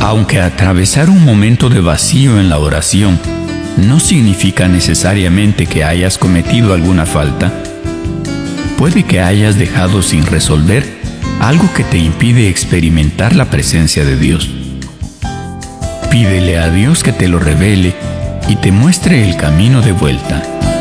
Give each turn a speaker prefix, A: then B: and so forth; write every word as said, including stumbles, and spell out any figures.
A: Aunque atravesar un momento de vacío en la oración no significa necesariamente que hayas cometido alguna falta, puede que hayas dejado sin resolver algo que te impide experimentar la presencia de Dios. Pídele a Dios que te lo revele y te muestre el camino de vuelta.